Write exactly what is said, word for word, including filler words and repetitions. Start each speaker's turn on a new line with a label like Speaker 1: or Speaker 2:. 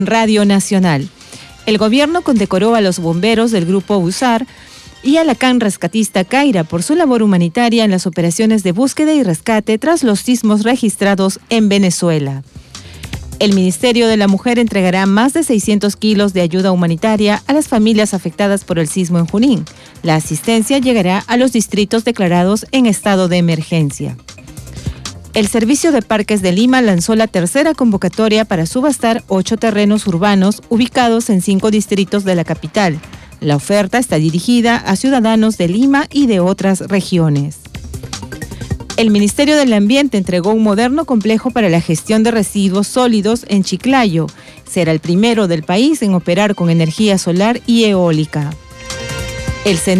Speaker 1: Radio Nacional. El gobierno condecoró a los bomberos del Grupo USAR y a la C A N rescatista Caira por su labor humanitaria en las operaciones de búsqueda y rescate tras los sismos registrados en Venezuela. El Ministerio de la Mujer entregará más de seiscientos kilos de ayuda humanitaria a las familias afectadas por el sismo en Junín. La asistencia llegará a los distritos declarados en estado de emergencia. El Servicio de Parques de Lima lanzó la tercera convocatoria para subastar ocho terrenos urbanos ubicados en cinco distritos de la capital. La oferta está dirigida a ciudadanos de Lima y de otras regiones. El Ministerio del Ambiente entregó un moderno complejo para la gestión de residuos sólidos en Chiclayo. Será el primero del país en operar con energía solar y eólica. El